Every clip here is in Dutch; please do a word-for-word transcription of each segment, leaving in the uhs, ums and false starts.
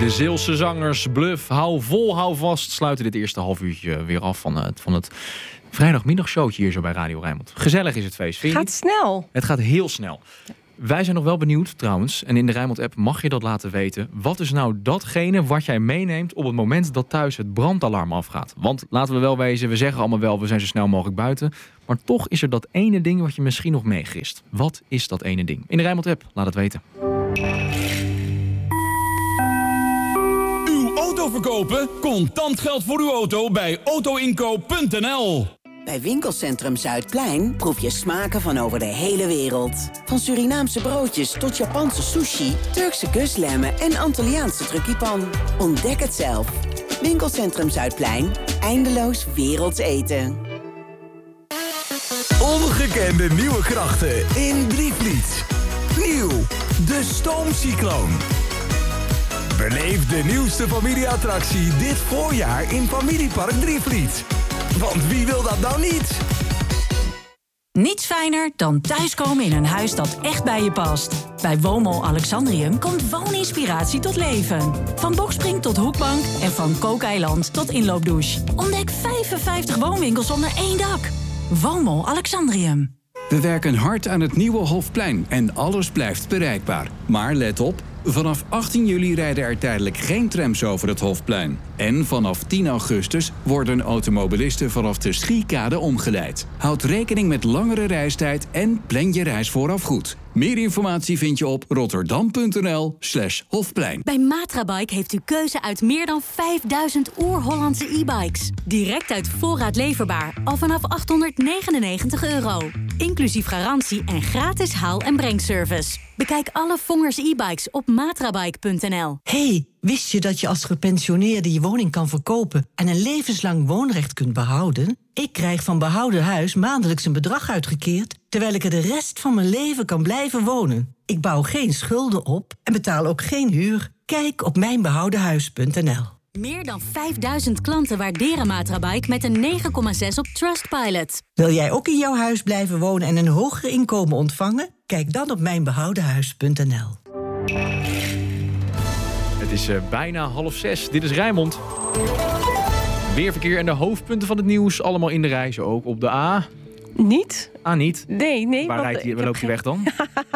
De Zeelse zangers Bluff, hou vol, hou vast. Sluiten dit eerste half uurtje weer af van het, van het vrijdagmiddagshowtje hier zo bij Radio Rijnmond. Gezellig is het feest, vind je Het gaat snel. Het gaat heel snel. Wij zijn nog wel benieuwd trouwens, en in de Rijnmond-app mag je dat laten weten. Wat is nou datgene wat jij meeneemt op het moment dat thuis het brandalarm afgaat? Want laten we wel wezen, we zeggen allemaal wel, we zijn zo snel mogelijk buiten. Maar toch is er dat ene ding wat je misschien nog meegist. Wat is dat ene ding? In de Rijnmond-app, laat het weten. Uw auto verkopen? Contant geld voor uw auto bij autoinkoop punt n l. Bij Winkelcentrum Zuidplein proef je smaken van over de hele wereld. Van Surinaamse broodjes tot Japanse sushi, Turkse kuslemmen en Antilliaanse truckipan. Ontdek het zelf. Winkelcentrum Zuidplein. Eindeloos werelds eten. Ongekende nieuwe krachten in Drievliet. Nieuw, de Stoomcycloon. Beleef de nieuwste familieattractie dit voorjaar in Familiepark Drievliet. Want wie wil dat nou niet? Niets fijner dan thuiskomen in een huis dat echt bij je past. Bij Woonmol Alexandrium komt wooninspiratie tot leven. Van bokspring tot hoekbank en van kookeiland tot inloopdouche. Ontdek vijfenvijftig woonwinkels onder één dak. Woonmol Alexandrium. We werken hard aan het nieuwe Hofplein en alles blijft bereikbaar. Maar let op, vanaf achttien juli rijden er tijdelijk geen trams over het Hofplein. En vanaf tien augustus worden automobilisten vanaf de Schiekade omgeleid. Houd rekening met langere reistijd en plan je reis vooraf goed. Meer informatie vind je op rotterdam punt n l slash Hofplein. Bij Matrabike heeft u keuze uit meer dan vijfduizend oer-Hollandse e-bikes. Direct uit voorraad leverbaar, al vanaf achthonderdnegenennegentig euro. Inclusief garantie en gratis haal- en brengservice. Bekijk alle Vongers e-bikes op matrabike punt n l. Hey, wist je dat je als gepensioneerde je woning kan verkopen en een levenslang woonrecht kunt behouden? Ik krijg van Behouden Huis maandelijks een bedrag uitgekeerd, terwijl ik er de rest van mijn leven kan blijven wonen. Ik bouw geen schulden op en betaal ook geen huur. Kijk op mijn behouden huis punt n l. Meer dan vijfduizend klanten waarderen Matrabike met een negen komma zes op Trustpilot. Wil jij ook in jouw huis blijven wonen en een hoger inkomen ontvangen? Kijk dan op mijn behouden huis punt n l. Het is uh, bijna half zes. Dit is Rijnmond. Weerverkeer en de hoofdpunten van het nieuws. Allemaal in de rij, zo ook op de A. Niet? Ah, niet? Nee, nee. Waar, rijdt die, waar loopt je weg dan?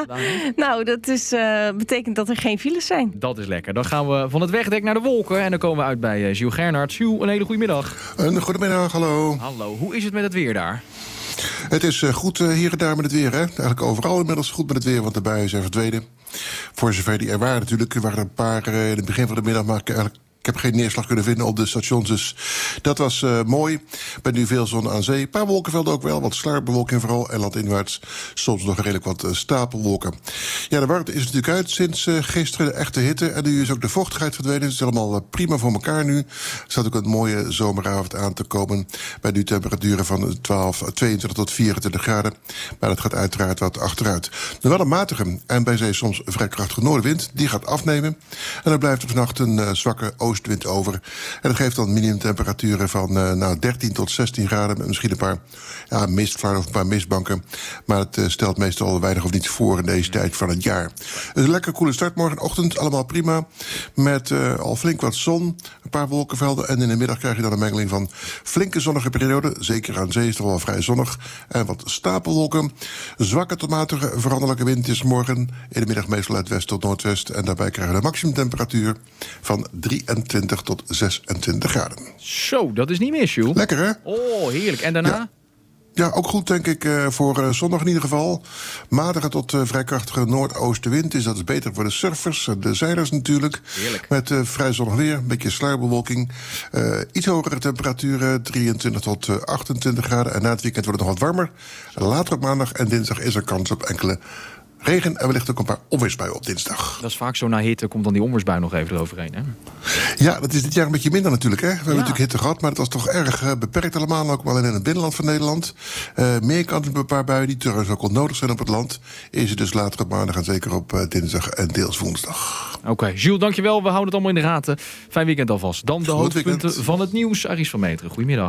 Nou, dat is, uh, betekent dat er geen files zijn. Dat is lekker. Dan gaan we van het wegdek naar de wolken. En dan komen we uit bij uh, Jules Gernhardt. Jules, een hele goede middag. Een goedemiddag, hallo. Hallo, hoe is het met het weer daar? Het is uh, goed uh, hier en daar met het weer, hè? Eigenlijk overal inmiddels goed met het weer, want de buien zijn verdwenen. Voor zover die er waren natuurlijk. Er waren een paar uh, in het begin van de middag, maar ik eigenlijk... Ik heb geen neerslag kunnen vinden op de stations, dus dat was uh, mooi. Met nu veel zon aan zee. Een paar wolkenvelden ook wel, wat sluierbewolking vooral. En landinwaarts soms nog redelijk wat uh, stapelwolken. Ja, de warmte is natuurlijk uit sinds uh, gisteren, de echte hitte. En nu is ook de vochtigheid verdwenen. Het is allemaal uh, prima voor elkaar nu. Er staat ook een mooie zomeravond aan te komen. Bij nu temperaturen van twaalf, tweeëntwintig tot vierentwintig graden. Maar dat gaat uiteraard wat achteruit. Nu wel een matige en bij zee soms vrij krachtige noordenwind. Die gaat afnemen. En er blijft er vannacht een uh, zwakke oost wind over. En dat geeft dan minimumtemperaturen van uh, nou, dertien tot zestien graden... met misschien een paar ja, mistvlagen of een paar mistbanken. Maar het uh, stelt meestal weinig of niets voor in deze tijd van het jaar. Het is een lekker koele start morgenochtend, allemaal prima. Met uh, al flink wat zon, een paar wolkenvelden... en in de middag krijg je dan een mengeling van flinke zonnige perioden. Zeker aan zee is het wel vrij zonnig. En wat stapelwolken. Zwakke tot matige veranderlijke wind is morgen. In de middag meestal uit west tot noordwest. En daarbij krijgen we de maximumtemperatuur van drieëntwintig tot zesentwintig graden. Zo, dat is niet mis, Jules. Lekker, hè? Oh, heerlijk. En daarna? Ja. Ja, ook goed denk ik uh, voor uh, zondag in ieder geval. Matige tot uh, vrij krachtige noordoostenwind is dat is beter voor de surfers en de zeilers natuurlijk. Heerlijk. Met uh, vrij zonnig weer, een beetje sluierbewolking. Uh, iets hogere temperaturen, drieëntwintig tot uh, achtentwintig graden. En na het weekend wordt het nog wat warmer. Later op maandag en dinsdag is er kans op enkele regen en wellicht ook een paar onweersbuien op dinsdag. Dat is vaak zo na hitte, komt dan die onweersbui nog even eroverheen, hè? Ja, dat is dit jaar een beetje minder natuurlijk, hè. We hebben ja. natuurlijk hitte gehad, maar het was toch erg uh, beperkt allemaal. Ook wel in het binnenland van Nederland. Uh, meer kans op een paar buien die trouwens ook onnodig zijn op het land. Is het dus later op maandag en zeker op uh, dinsdag en deels woensdag. Oké, okay. Jules, dankjewel. We houden het allemaal in de gaten. Fijn weekend alvast. Dan de Goed hoofdpunten weekend. van het nieuws. Aries van Meteren, goedemiddag.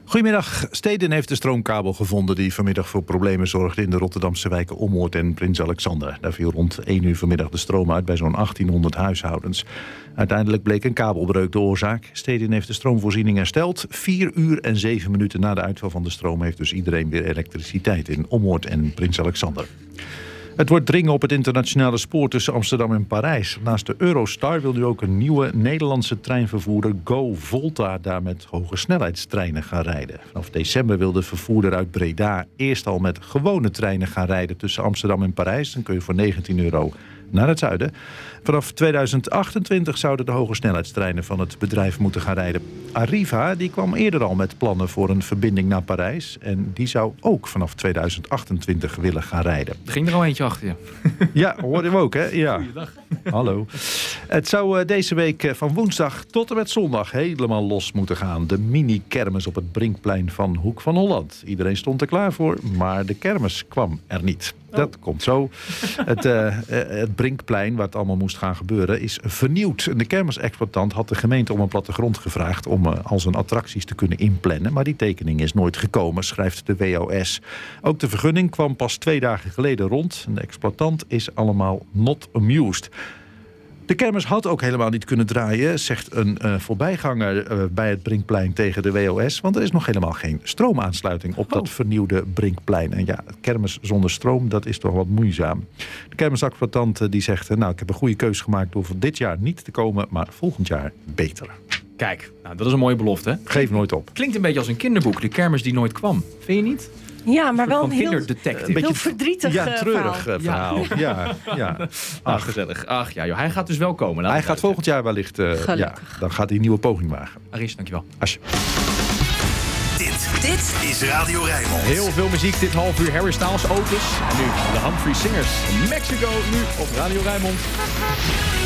Goedemiddag. Stedin heeft de stroomkabel gevonden die vanmiddag voor problemen zorgde in de Rotterdamse wijken Ommoord en Prins Alexander. Daar viel rond één uur vanmiddag de stroom uit bij zo'n achttienhonderd huishoudens. Uiteindelijk bleek een kabelbreuk de oorzaak. Stedin heeft de stroomvoorziening hersteld. Vier uur en zeven minuten na de uitval van de stroom heeft dus iedereen weer elektriciteit in Ommoord en Prins Alexander. Het wordt dringen op het internationale spoor tussen Amsterdam en Parijs. Naast de Eurostar wil nu ook een nieuwe Nederlandse treinvervoerder Go Volta daar met hoge snelheidstreinen gaan rijden. Vanaf december wil de vervoerder uit Breda eerst al met gewone treinen gaan rijden tussen Amsterdam en Parijs. Dan kun je voor negentien euro naar het zuiden. Vanaf tweeduizend achtentwintig zouden de hoge snelheidstreinen van het bedrijf moeten gaan rijden. Arriva die kwam eerder al met plannen voor een verbinding naar Parijs. En die zou ook vanaf tweeduizend achtentwintig willen gaan rijden. Er ging er al eentje achter je. Ja, hoorden we ook, hè? Ja. Goeiedag. Hallo. Het zou deze week van woensdag tot en met zondag helemaal los moeten gaan. De mini-kermis op het Brinkplein van Hoek van Holland. Iedereen stond er klaar voor, maar de kermis kwam er niet. Oh. Dat komt zo. Het, uh, het Brinkplein, waar het allemaal moest gaan gebeuren, is vernieuwd. En de kermisexploitant had de gemeente om een plattegrond gevraagd om uh, al zijn attracties te kunnen inplannen. Maar die tekening is nooit gekomen, schrijft de W O S. Ook de vergunning kwam pas twee dagen geleden rond. En de exploitant is allemaal not amused. De kermis had ook helemaal niet kunnen draaien, zegt een uh, voorbijganger uh, bij het Brinkplein tegen de W O S. Want er is nog helemaal geen stroomaansluiting op dat vernieuwde Brinkplein. En ja, kermis zonder stroom, dat is toch wat moeizaam. De kermisexploitant uh, die zegt, uh, nou, ik heb een goede keus gemaakt door voor dit jaar niet te komen, maar volgend jaar beter. Kijk, nou, dat is een mooie belofte. Hè? Geef nooit op. Klinkt een beetje als een kinderboek, de kermis die nooit kwam. Vind je niet? Ja, maar wel een heel, een beetje heel verdrietig ja, treurig verhaal. verhaal. Ja, ja. ja. Ach, Ach, gezellig. Ach ja, joh. Hij gaat dus wel komen. Hij gaat volgend jaar wellicht, uh, ja, dan gaat hij een nieuwe poging wagen. Aris, dankjewel. Asje. Dit, dit is Radio Rijnmond. Heel veel muziek dit half uur. Harry Styles, Otis. En nu de Humphrey Singers. Mexico, nu op Radio Rijnmond.